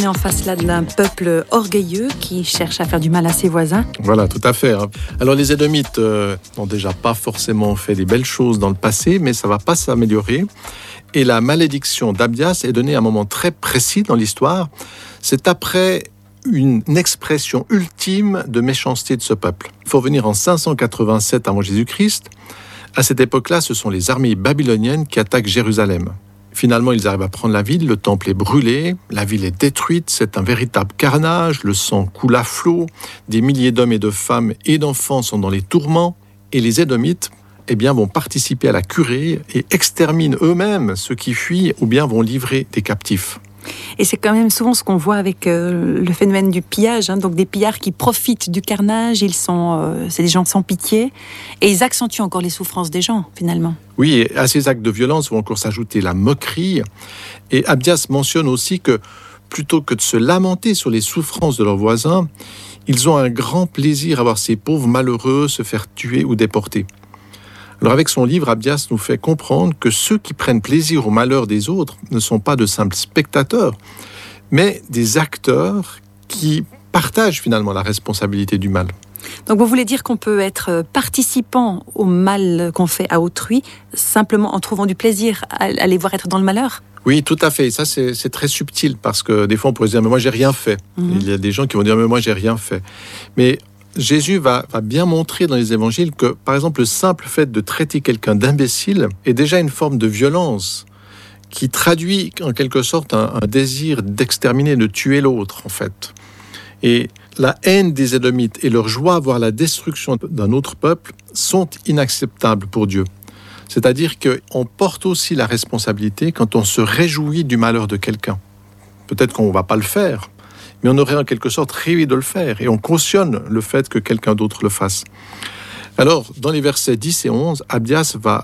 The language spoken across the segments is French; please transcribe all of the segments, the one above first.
On est en face là d'un peuple orgueilleux qui cherche à faire du mal à ses voisins. Voilà, tout à fait. Alors les Édomites n'ont déjà pas forcément fait des belles choses dans le passé, mais ça ne va pas s'améliorer. Et la malédiction d'Abias est donnée à un moment très précis dans l'histoire. C'est après une expression ultime de méchanceté de ce peuple. Il faut revenir en 587 avant Jésus-Christ. À cette époque-là, ce sont les armées babyloniennes qui attaquent Jérusalem. Finalement, ils arrivent à prendre la ville, le temple est brûlé, la ville est détruite, c'est un véritable carnage, le sang coule à flot, des milliers d'hommes et de femmes et d'enfants sont dans les tourments, et les Édomites vont participer à la curée et exterminent eux-mêmes ceux qui fuient ou bien vont livrer des captifs. Et c'est quand même souvent ce qu'on voit avec le phénomène du pillage, donc des pillards qui profitent du carnage, c'est des gens sans pitié, et ils accentuent encore les souffrances des gens, finalement. Oui, et à ces actes de violence vont encore s'ajouter la moquerie, et Abias mentionne aussi que plutôt que de se lamenter sur les souffrances de leurs voisins, ils ont un grand plaisir à voir ces pauvres malheureux se faire tuer ou déporter. Alors avec son livre, Abias nous fait comprendre que ceux qui prennent plaisir au malheur des autres ne sont pas de simples spectateurs, mais des acteurs qui partagent finalement la responsabilité du mal. Donc vous voulez dire qu'on peut être participant au mal qu'on fait à autrui, simplement en trouvant du plaisir à les voir être dans le malheur ? Oui, tout à fait. Ça, c'est très subtil, parce que des fois on pourrait se dire « mais moi j'ai rien fait ». Il y a des gens qui vont dire « mais moi j'ai rien fait ». Mais Jésus va bien montrer dans les évangiles que, par exemple, le simple fait de traiter quelqu'un d'imbécile est déjà une forme de violence qui traduit en quelque sorte un désir d'exterminer, de tuer l'autre, en fait. Et la haine des Édomites et leur joie à voir la destruction d'un autre peuple sont inacceptables pour Dieu. C'est-à-dire qu'on porte aussi la responsabilité quand on se réjouit du malheur de quelqu'un. Peut-être qu'on ne va pas le faire, mais on aurait en quelque sorte rêvé de le faire, et on cautionne le fait que quelqu'un d'autre le fasse. Alors, dans les versets 10 et 11, Abias va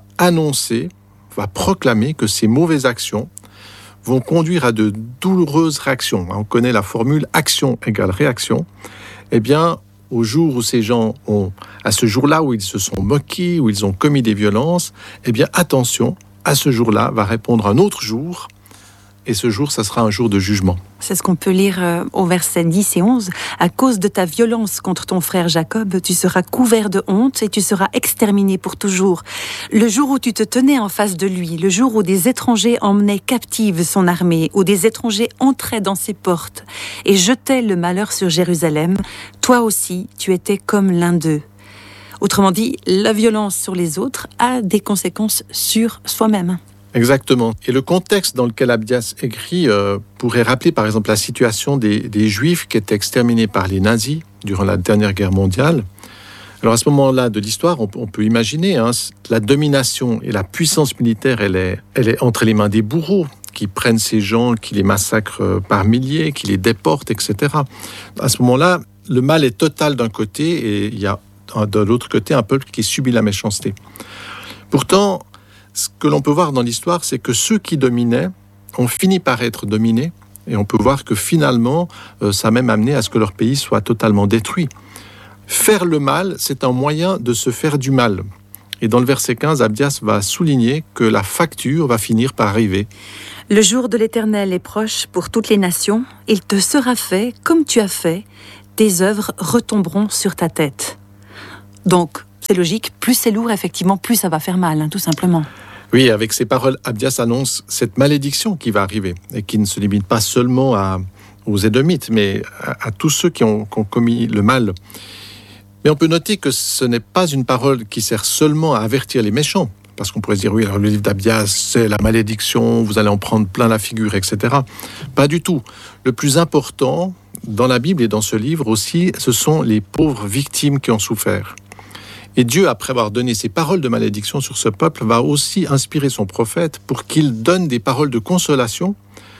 proclamer que ces mauvaises actions vont conduire à de douloureuses réactions. On connaît la formule « action égale réaction ». Eh bien, au jour où ces gens à ce jour-là où ils se sont moqués, où ils ont commis des violences, eh bien, attention, à ce jour-là va répondre un autre jour, et ce jour, ça sera un jour de jugement. C'est ce qu'on peut lire au verset 10 et 11. « À cause de ta violence contre ton frère Jacob, tu seras couvert de honte et tu seras exterminé pour toujours. Le jour où tu te tenais en face de lui, le jour où des étrangers emmenaient captive son armée, où des étrangers entraient dans ses portes et jetaient le malheur sur Jérusalem, toi aussi, tu étais comme l'un d'eux. » Autrement dit, la violence sur les autres a des conséquences sur soi-même. Exactement. Et le contexte dans lequel Abias écrit pourrait rappeler par exemple la situation des Juifs qui étaient exterminés par les nazis durant la dernière guerre mondiale. Alors à ce moment-là de l'histoire, on peut imaginer la domination et la puissance militaire, elle est entre les mains des bourreaux qui prennent ces gens, qui les massacrent par milliers, qui les déportent, etc. À ce moment-là, le mal est total d'un côté et il y a de l'autre côté un peuple qui subit la méchanceté. Pourtant, ce que l'on peut voir dans l'histoire, c'est que ceux qui dominaient ont fini par être dominés, et on peut voir que finalement, ça a même amené à ce que leur pays soit totalement détruit. Faire le mal, c'est un moyen de se faire du mal. Et dans le verset 15, Abias va souligner que la facture va finir par arriver. « Le jour de l'Éternel est proche pour toutes les nations. Il te sera fait comme tu as fait. Tes œuvres retomberont sur ta tête. » Donc, c'est logique, plus c'est lourd, effectivement, plus ça va faire mal, tout simplement. Oui, avec ces paroles, Abias annonce cette malédiction qui va arriver et qui ne se limite pas seulement aux Édomites, mais à tous ceux qui ont commis le mal. Mais on peut noter que ce n'est pas une parole qui sert seulement à avertir les méchants, parce qu'on pourrait se dire, oui, alors le livre d'Abias, c'est la malédiction, vous allez en prendre plein la figure, etc. Pas du tout. Le plus important, dans la Bible et dans ce livre aussi, ce sont les pauvres victimes qui ont souffert. Et Dieu, après avoir donné ces paroles de malédiction sur ce peuple, va aussi inspirer son prophète pour qu'il donne des paroles de consolation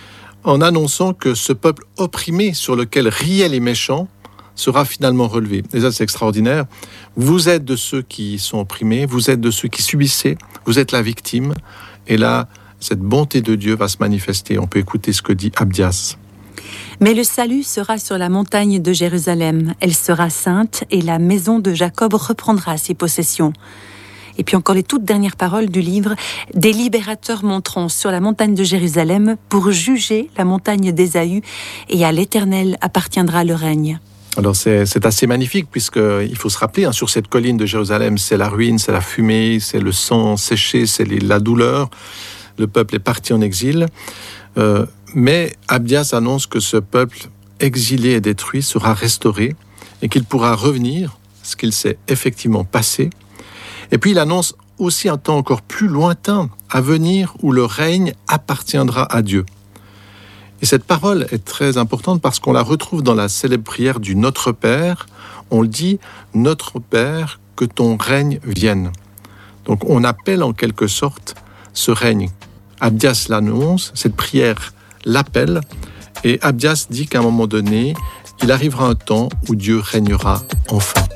en annonçant que ce peuple opprimé sur lequel riaient les méchants sera finalement relevé. Et ça, c'est extraordinaire. Vous êtes de ceux qui sont opprimés, vous êtes de ceux qui subissaient, vous êtes la victime. Et là, cette bonté de Dieu va se manifester. On peut écouter ce que dit Abias. Mais le salut sera sur la montagne de Jérusalem. Elle sera sainte et la maison de Jacob reprendra ses possessions. Et puis encore les toutes dernières paroles du livre. Des libérateurs monteront sur la montagne de Jérusalem pour juger la montagne d'Ésaü, et à l'Éternel appartiendra le règne. Alors c'est assez magnifique, puisqu'il faut se rappeler, sur cette colline de Jérusalem, c'est la ruine, c'est la fumée, c'est le sang séché, c'est la douleur. Le peuple est parti en exil. Mais Abdias annonce que ce peuple exilé et détruit sera restauré et qu'il pourra revenir, ce qu'il s'est effectivement passé. Et puis il annonce aussi un temps encore plus lointain à venir où le règne appartiendra à Dieu. Et cette parole est très importante parce qu'on la retrouve dans la célèbre prière du Notre Père. On le dit, Notre Père, que ton règne vienne. Donc on appelle en quelque sorte ce règne. Abdias l'annonce, cette prière l'appelle, et Abdias dit qu'à un moment donné, il arrivera un temps où Dieu régnera enfin.